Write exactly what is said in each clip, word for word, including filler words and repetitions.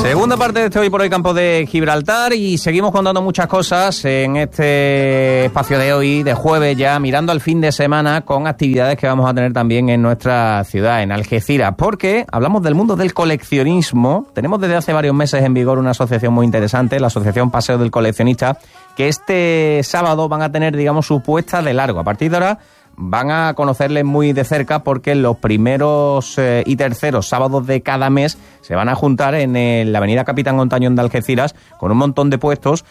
Segunda parte de este Hoy por Hoy Campo de Gibraltar y seguimos contando muchas cosas en este espacio de hoy, de jueves ya, mirando al fin de semana con actividades que vamos a tener también en nuestra ciudad, en Algeciras, porque hablamos del mundo del coleccionismo. Tenemos desde hace varios meses en vigor una asociación muy interesante, la Asociación Paseo del Coleccionista, que este sábado van a tener, digamos, su puesta de largo. A partir de ahora van a conocerles muy de cerca porque los primeros eh, y terceros sábados de cada mes se van a juntar en el, la avenida Capitán Ontañón de Algeciras con un montón de puestos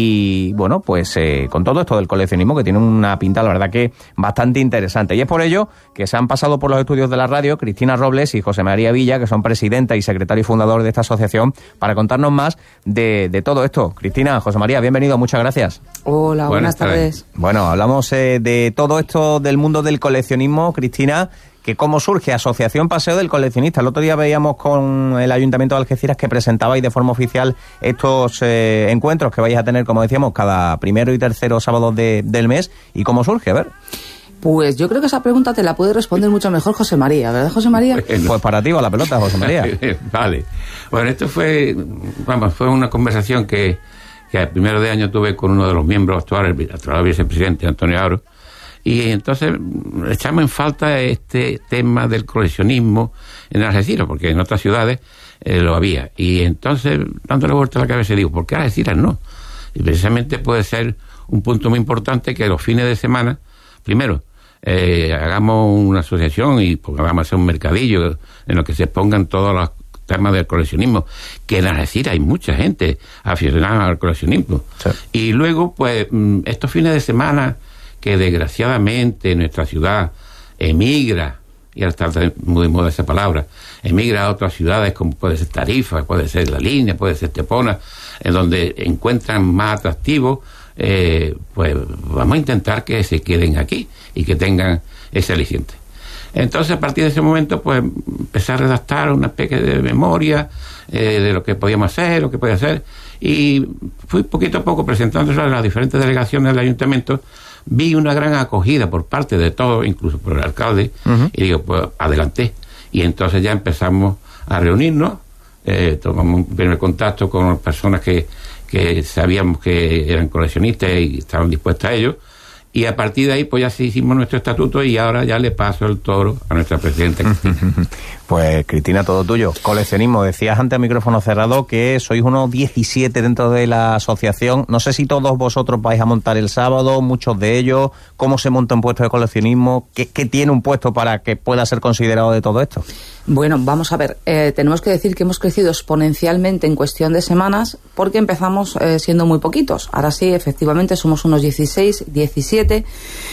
y, bueno, pues eh, con todo esto del coleccionismo que tiene una pinta, la verdad, que bastante interesante. Y es por ello que se han pasado por los estudios de la radio Cristina Robles y José María Villa, que son presidenta y secretario y fundador de esta asociación, para contarnos más de, de todo esto. Cristina, José María, bienvenido, muchas gracias. Hola, buenas, buenas tardes. Bueno, hablamos eh, de todo esto del mundo del coleccionismo, Cristina, que cómo surge Asociación Paseo del Coleccionista. El otro día veíamos con el Ayuntamiento de Algeciras que presentabais de forma oficial estos eh, encuentros que vais a tener, como decíamos, cada primero y tercero sábado de, del mes. ¿Y cómo surge? A ver. Pues yo creo que esa pregunta te la puede responder mucho mejor José María, ¿verdad, José María? Pues para ti va la pelota, José María. Vale. Bueno, esto fue, vamos, fue una conversación que, que al primero de año tuve con uno de los miembros actuales, el actual vicepresidente, Antonio Auro. Y entonces echamos en falta este tema del coleccionismo en Algeciras, porque en otras ciudades eh, lo había. Y entonces, dándole vuelta a la cabeza, digo, ¿por qué Algeciras no? Y precisamente puede ser un punto muy importante que los fines de semana, primero, eh, hagamos una asociación y pues, vamos a hacer un mercadillo en lo que se expongan todos los temas del coleccionismo, que en Algeciras hay mucha gente aficionada al coleccionismo. Sí. Y luego, pues, estos fines de semana que desgraciadamente en nuestra ciudad emigra, y ahora está muy de moda esa palabra, emigra a otras ciudades como puede ser Tarifa, puede ser La Línea, puede ser Estepona, en donde encuentran más atractivos, eh, pues vamos a intentar que se queden aquí y que tengan ese aliciente. Entonces, a partir de ese momento, pues empecé a redactar una especie de memoria eh, de lo que podíamos hacer, lo que podía hacer, y fui poquito a poco presentándose a las diferentes delegaciones del ayuntamiento. Vi una gran acogida por parte de todos, incluso por el alcalde, uh-huh. y digo, pues adelante. Y entonces ya empezamos a reunirnos, eh, tomamos un primer contacto con personas que, que sabíamos que eran coleccionistas y estaban dispuestas a ello. Y a partir de ahí, pues ya sí hicimos nuestro estatuto y ahora ya le paso el toro a nuestra presidenta Cristina. Pues Cristina, todo tuyo. Coleccionismo, decías antes a micrófono cerrado que sois unos diecisiete dentro de la asociación. No sé si todos vosotros vais a montar el sábado, muchos de ellos. ¿Cómo se monta un puesto de coleccionismo? ¿Qué, qué tiene un puesto para que pueda ser considerado de todo esto? Bueno, vamos a ver. Eh, tenemos que decir que hemos crecido exponencialmente en cuestión de semanas porque empezamos eh, siendo muy poquitos. Ahora sí, efectivamente, somos unos dieciséis, diecisiete.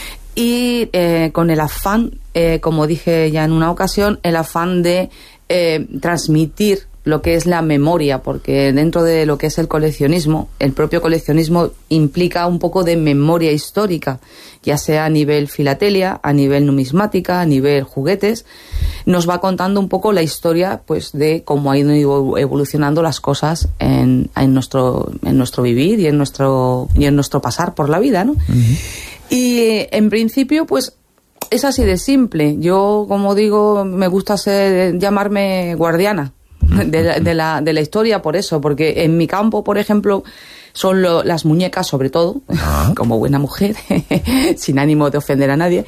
Y eh, con el afán, eh, como dije ya en una ocasión, el afán de eh, transmitir lo que es la memoria, porque dentro de lo que es el coleccionismo, el propio coleccionismo implica un poco de memoria histórica, ya sea a nivel filatelia, a nivel numismática, a nivel juguetes. Nos va contando un poco la historia, pues, de cómo han ido evolucionando las cosas en, en nuestro en nuestro vivir y en nuestro y en nuestro pasar por la vida, ¿no? Uh-huh. Y en principio, pues, es así de simple. Yo, como digo, me gusta ser, llamarme guardiana de la, de la, de la historia por eso, porque en mi campo, por ejemplo, son lo, las muñecas, sobre todo, ah. como buena mujer, sin ánimo de ofender a nadie.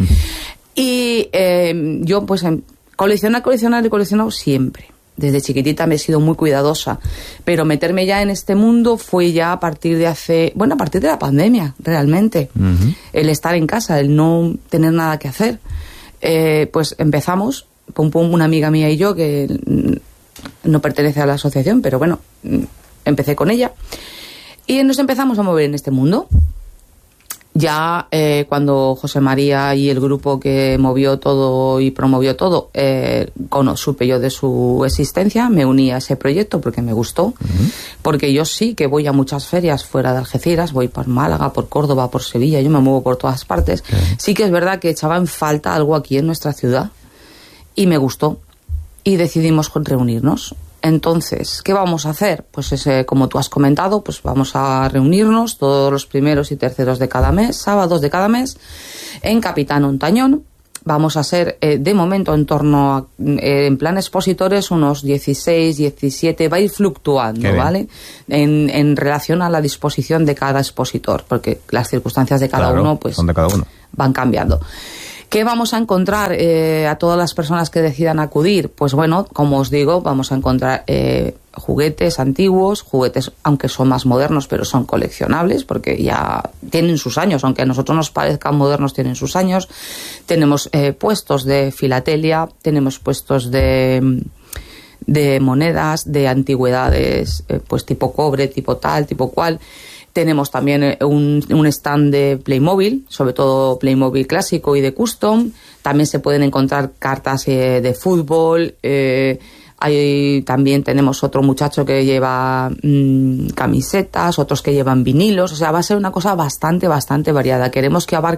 Y eh, yo, pues, coleccionar, coleccionar y coleccionado siempre. Desde chiquitita me he sido muy cuidadosa, pero meterme ya en este mundo fue ya a partir de hace, bueno, a partir de la pandemia, realmente. Uh-huh. El estar en casa, el no tener nada que hacer. Eh, pues empezamos, pum pum, una amiga mía y yo, que no pertenece a la asociación, pero bueno, empecé con ella. Y nos empezamos a mover en este mundo. Ya eh, cuando José María y el grupo que movió todo y promovió todo, eh, cuando supe yo de su existencia, me uní a ese proyecto porque me gustó, uh-huh. porque yo sí que voy a muchas ferias fuera de Algeciras, voy por Málaga, por Córdoba, por Sevilla, yo me muevo por todas partes. Uh-huh. Sí que es verdad que echaba en falta algo aquí en nuestra ciudad y me gustó y decidimos reunirnos. Entonces, ¿qué vamos a hacer? Pues ese, como tú has comentado, pues vamos a reunirnos todos los primeros y terceros de cada mes, sábados de cada mes, en Capitán Ontañón, vamos a ser, eh, de momento, en torno a, eh, en plan expositores, unos dieciséis, diecisiete, va a ir fluctuando, ¿vale? En, en relación a la disposición de cada expositor, porque las circunstancias de cada claro, uno, pues, son de cada uno. van cambiando. ¿Qué vamos a encontrar eh, a todas las personas que decidan acudir? Pues bueno, como os digo, vamos a encontrar eh, juguetes antiguos, juguetes aunque son más modernos, pero son coleccionables porque ya tienen sus años, aunque a nosotros nos parezcan modernos, tienen sus años. Tenemos eh, puestos de filatelia, tenemos puestos de, de monedas, de antigüedades, eh, pues tipo cobre, tipo tal, tipo cual. Tenemos también un, un stand de Playmobil, sobre todo Playmobil clásico y de custom. También se pueden encontrar cartas eh, de fútbol. Eh, hay, también tenemos otro muchacho que lleva mmm, camisetas, otros que llevan vinilos. O sea, va a ser una cosa bastante, bastante variada. Queremos que abarque